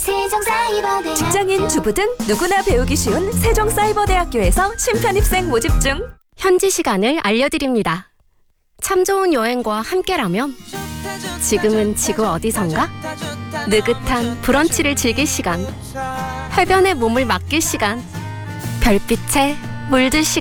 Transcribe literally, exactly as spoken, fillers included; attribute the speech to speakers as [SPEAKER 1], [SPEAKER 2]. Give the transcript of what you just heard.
[SPEAKER 1] 세종사이버대학교.
[SPEAKER 2] 직장인 주부든 누구나 배우기 쉬운 세종사이버대학교에서 신편입생 모집 중.
[SPEAKER 3] 현지 시간을 알려드립니다. 참 좋은 여행과 함께라면 지금은 지구 어디선가? 느긋한 브런치를 즐길 시간, 해변에 몸을 맡길 시간, 별빛에 물들 시간.